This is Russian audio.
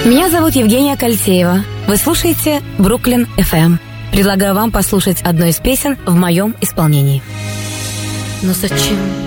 Меня зовут Евгения Кальтеева. Вы слушаете Бруклин FM. Предлагаю вам послушать одну из песен в моем исполнении. Но зачем